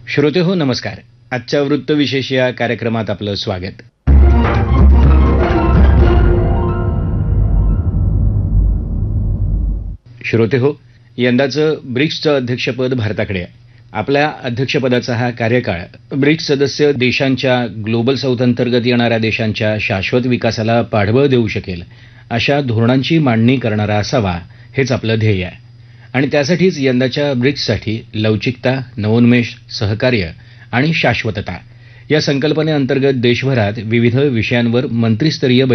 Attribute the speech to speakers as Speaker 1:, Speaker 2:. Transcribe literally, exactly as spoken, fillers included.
Speaker 1: श्रोतेहो नमस्कार. आजच्या वृत्तविशेष या कार्यक्रमात आपलं स्वागत. श्रोतेहो, यंदाचं ब्रिक्सचं अध्यक्षपद भारताकडे आहे. आपल्या अध्यक्षपदाचा हा कार्यकाळ ब्रिक्स सदस्य देशांच्या ग्लोबल साऊथ अंतर्गत येणाऱ्या देशांच्या शाश्वत विकासाला पाठबळ देऊ शकेल अशा धोरणांची मांडणी करणारा असावा, हेच आपलं ध्येय आहे. आणि त्यासाठीच यंदाच्या ब्रिक्ससाठी लवचिकता, नवोन्मेष, सहकार्य आणि शाश्वतता या संकल्पनेअंतर्गत देशभरात विविध विषयांवर मंत्रिस्तरीय